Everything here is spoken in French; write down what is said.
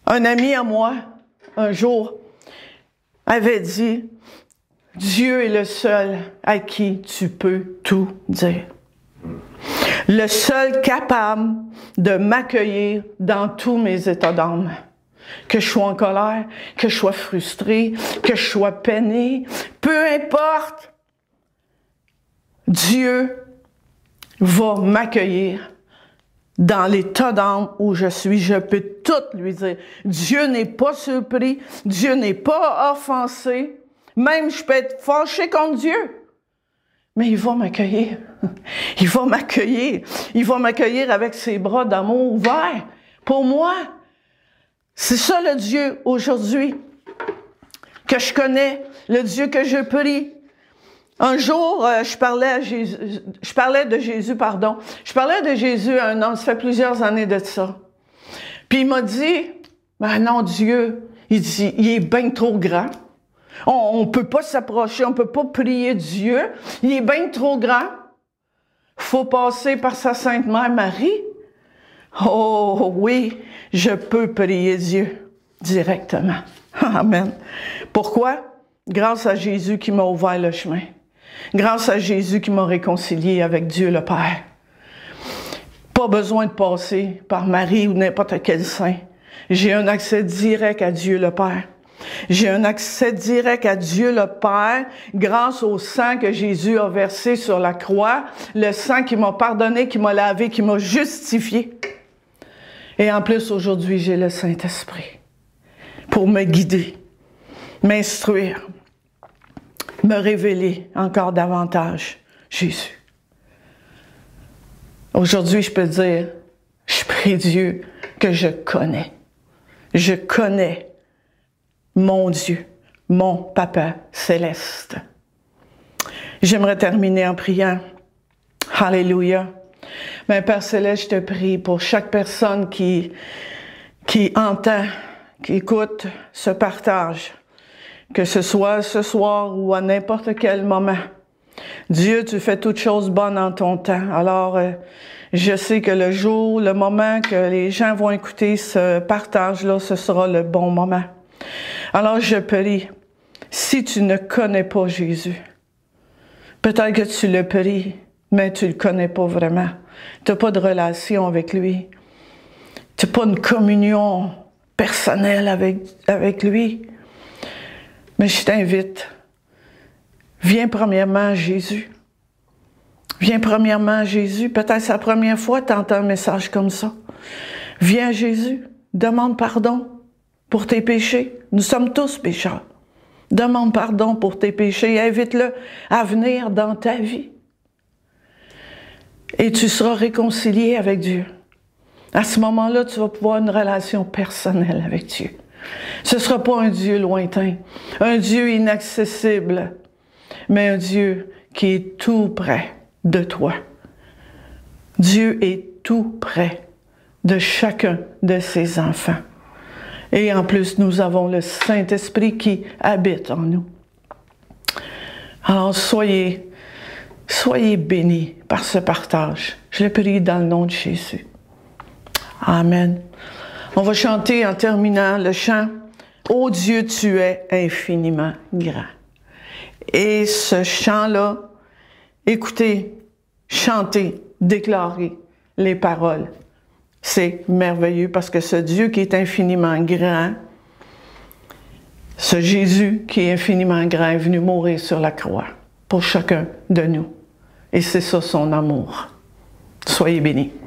Un ami à moi, un jour, avait dit, Dieu est le seul à qui tu peux tout dire. Le seul capable de m'accueillir dans tous mes états d'âme. Que je sois en colère, que je sois frustré, que je sois peiné, peu importe, Dieu va m'accueillir dans l'état d'âme où je suis. Je peux tout lui dire. Dieu n'est pas surpris, Dieu n'est pas offensé, même je peux être fâché contre Dieu. Mais il va m'accueillir. Il va m'accueillir. Il va m'accueillir avec ses bras d'amour ouverts. Pour moi, c'est ça le Dieu aujourd'hui que je connais, le Dieu que je prie. Un jour, je parlais de Jésus à un homme, ça fait plusieurs années de ça. Puis il m'a dit, ben non, Dieu, il dit, il est bien trop grand. On peut pas s'approcher, on peut pas prier Dieu. Il est bien trop grand. Faut passer par sa Sainte Mère Marie. Oh oui, je peux prier Dieu directement. Amen. Pourquoi? Grâce à Jésus qui m'a ouvert le chemin. Grâce à Jésus qui m'a réconcilié avec Dieu le Père. Pas besoin de passer par Marie ou n'importe quel saint. J'ai un accès direct à Dieu le Père. J'ai un accès direct à Dieu le Père grâce au sang que Jésus a versé sur la croix, le sang qui m'a pardonné, qui m'a lavé, qui m'a justifié. Et en plus, aujourd'hui, j'ai le Saint-Esprit pour me guider, m'instruire, me révéler encore davantage Jésus. Aujourd'hui, je peux dire, je prie Dieu que je connais. Je connais mon Dieu, mon Papa céleste. J'aimerais terminer en priant. Alléluia. Mais Père céleste, je te prie pour chaque personne qui entend, qui écoute ce partage, que ce soit ce soir ou à n'importe quel moment. Dieu, tu fais toutes choses bonnes en ton temps. Alors, je sais que le jour, le moment que les gens vont écouter ce partage-là, ce sera le bon moment. Alors, je prie, si tu ne connais pas Jésus, peut-être que tu le pries, mais tu ne le connais pas vraiment. Tu n'as pas de relation avec lui. Tu n'as pas une communion personnelle avec lui. Mais je t'invite, viens premièrement à Jésus. Viens premièrement à Jésus. Peut-être c'est la première fois que tu entends un message comme ça. Viens à Jésus, demande pardon pour tes péchés. Nous sommes tous pécheurs. Demande pardon pour tes péchés. Invite-le à venir dans ta vie. Et tu seras réconcilié avec Dieu. À ce moment-là, tu vas pouvoir avoir une relation personnelle avec Dieu. Ce ne sera pas un Dieu lointain, un Dieu inaccessible, mais un Dieu qui est tout près de toi. Dieu est tout près de chacun de ses enfants. Et en plus, nous avons le Saint-Esprit qui habite en nous. Alors, soyez bénis par ce partage. Je le prie dans le nom de Jésus. Amen. On va chanter en terminant le chant « Ô Dieu, tu es infiniment grand ». Et ce chant-là, écoutez, chantez, déclarez les paroles. C'est merveilleux parce que ce Dieu qui est infiniment grand, ce Jésus qui est infiniment grand est venu mourir sur la croix pour chacun de nous. Et c'est ça son amour. Soyez bénis.